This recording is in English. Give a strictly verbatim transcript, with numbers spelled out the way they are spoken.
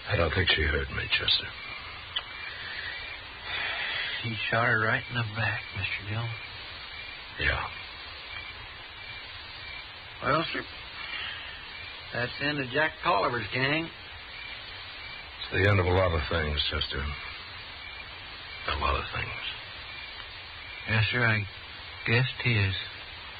I don't think she heard me, Chester. He shot her right in the back, Mister Gill. Yeah. Well, sir, that's the end of Jack Tolliver's gang. It's the end of a lot of things, Chester. A lot of things. Yes, sir, I guess it is.